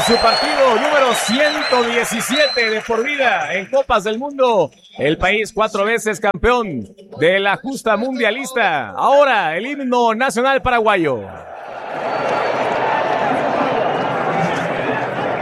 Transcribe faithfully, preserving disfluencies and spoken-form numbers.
su partido número ciento diecisiete de por vida en Copas del Mundo. El país cuatro veces campeón de la justa mundialista. Ahora el himno nacional paraguayo.